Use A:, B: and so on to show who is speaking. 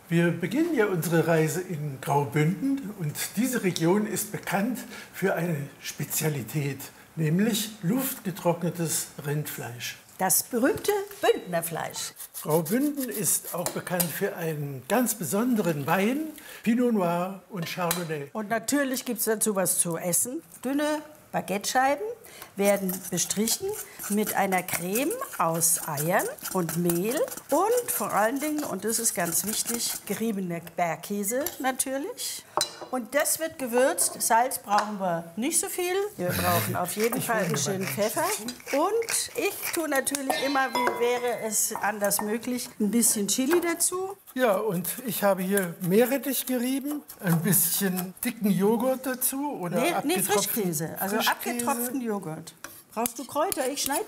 A: Wir beginnen ja unsere Reise in Graubünden und diese Region ist bekannt für eine Spezialität, nämlich luftgetrocknetes Rindfleisch.
B: Das berühmte Bündnerfleisch.
A: Graubünden ist auch bekannt für einen ganz besonderen Wein, Pinot Noir und Chardonnay.
B: Und natürlich gibt es dazu was zu essen. Dünne Baguettescheiben werden bestrichen mit einer Creme aus Eiern und Mehl und vor allen Dingen, und das ist ganz wichtig, geriebener Bergkäse natürlich. Und das wird gewürzt. Salz brauchen wir nicht so viel. Wir brauchen auf jeden Fall einen schönen Pfeffer. Und ich tue natürlich immer, wie wäre es anders möglich, ein bisschen Chili dazu.
A: Ja, und ich habe hier Meerrettich gerieben, ein bisschen dicken Joghurt dazu oder
B: Nee, Frischkäse, also
A: Frischkäse.
B: abgetropften Joghurt. Brauchst du Kräuter? Ich schneide